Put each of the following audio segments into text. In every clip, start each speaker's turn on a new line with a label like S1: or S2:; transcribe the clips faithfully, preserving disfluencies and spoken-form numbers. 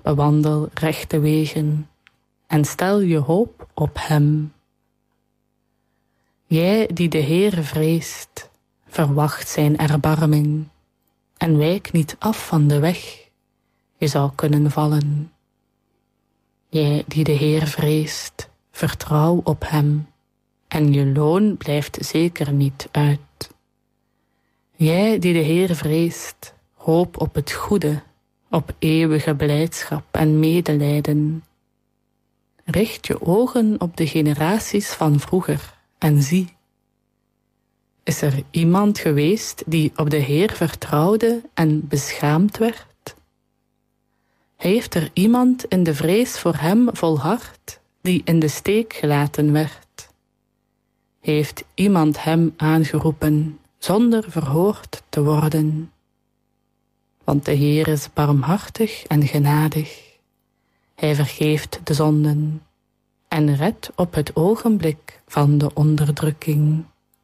S1: bewandel rechte wegen en stel je hoop op hem. Jij die de Heere vreest, verwacht zijn erbarming en wijk niet af van de weg, je zou kunnen vallen. Jij die de Heer vreest, vertrouw op hem en je loon blijft zeker niet uit. Jij die de Heer vreest, hoop op het goede, op eeuwige blijdschap en medelijden. Richt je ogen op de generaties van vroeger en zie. Is er iemand geweest die op de Heer vertrouwde en beschaamd werd? Heeft er iemand in de vrees voor hem volhard die in de steek gelaten werd? Heeft iemand hem aangeroepen zonder verhoord te worden? Want de Heer is barmhartig en genadig. Hij vergeeft de zonden en redt op het ogenblik van de onderdrukking.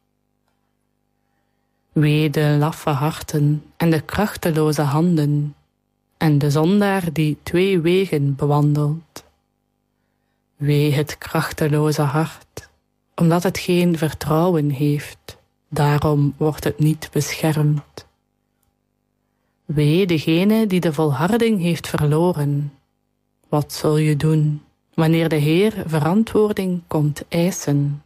S1: Wee de laffe harten en de krachteloze handen en de zondaar die twee wegen bewandelt. Wee het krachteloze hart, omdat het geen vertrouwen heeft, daarom wordt het niet beschermd. Wee degene die de volharding heeft verloren. Wat zul je doen wanneer de Heer verantwoording komt eisen?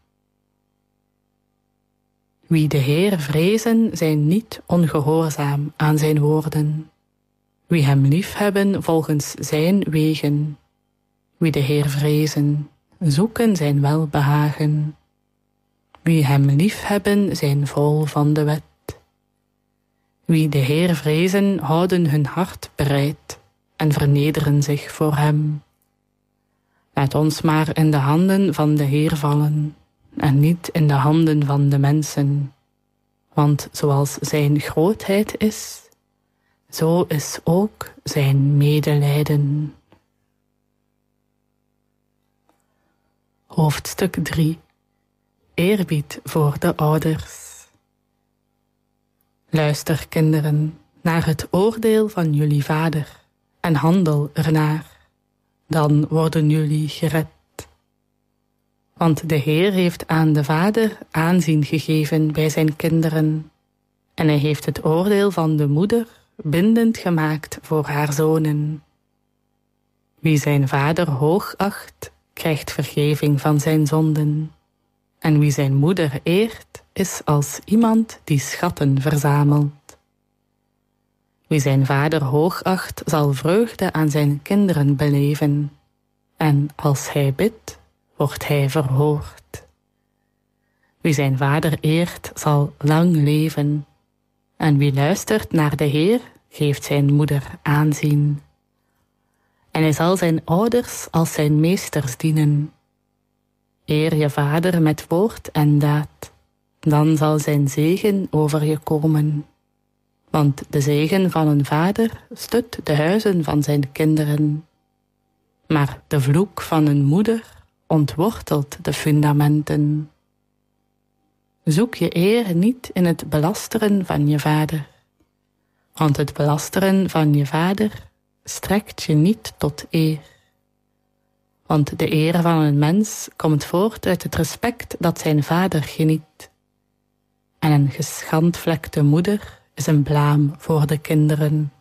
S1: Wie de Heer vrezen, zijn niet ongehoorzaam aan zijn woorden. Wie hem liefhebben volgens zijn wegen. Wie de Heer vrezen, zoeken zijn welbehagen. Wie hem liefhebben, zijn vol van de wet. Wie de Heer vrezen, houden hun hart bereid en vernederen zich voor hem. Laat ons maar in de handen van de Heer vallen en niet in de handen van de mensen. Want zoals zijn grootheid is, zo is ook zijn medelijden. Hoofdstuk drie. Eerbied voor de ouders. Luister, kinderen, naar het oordeel van jullie vader en handel ernaar. Dan worden jullie gered. Want de Heer heeft aan de vader aanzien gegeven bij zijn kinderen, en hij heeft het oordeel van de moeder bindend gemaakt voor haar zonen. Wie zijn vader hoog acht, krijgt vergeving van zijn zonden. En wie zijn moeder eert, is als iemand die schatten verzamelt. Wie zijn vader hoog acht, zal vreugde aan zijn kinderen beleven. En als hij bidt, wordt hij verhoord. Wie zijn vader eert, zal lang leven. En wie luistert naar de Heer, geeft zijn moeder aanzien. En hij zal zijn ouders als zijn meesters dienen. Eer je vader met woord en daad, dan zal zijn zegen over je komen. Want de zegen van een vader stut de huizen van zijn kinderen. Maar de vloek van een moeder ontwortelt de fundamenten. Zoek je eer niet in het belasteren van je vader. Want het belasteren van je vader strekt je niet tot eer. Want de eer van een mens komt voort uit het respect dat zijn vader geniet. En een geschandvlekte moeder is een blaam voor de kinderen.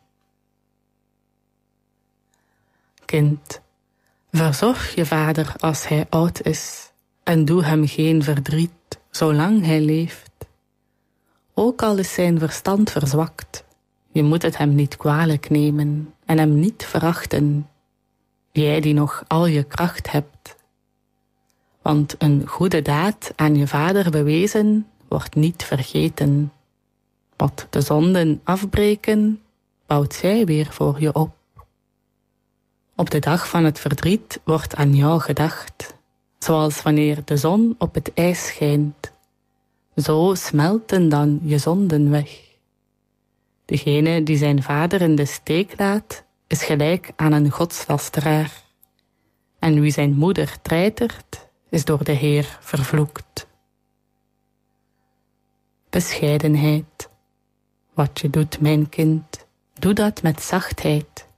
S1: Kind, verzorg je vader als hij oud is en doe hem geen verdriet zolang hij leeft. Ook al is zijn verstand verzwakt, je moet het hem niet kwalijk nemen en hem niet verachten, jij die nog al je kracht hebt. Want een goede daad aan je vader bewezen wordt niet vergeten. Wat de zonden afbreken, bouwt zij weer voor je op. Op de dag van het verdriet wordt aan jou gedacht, zoals wanneer de zon op het ijs schijnt. Zo smelten dan je zonden weg. Degene die zijn vader in de steek laat, is gelijk aan een godslasteraar. En wie zijn moeder treitert, is door de Heer vervloekt. Bescheidenheid. Wat je doet, mijn kind, doe dat met zachtheid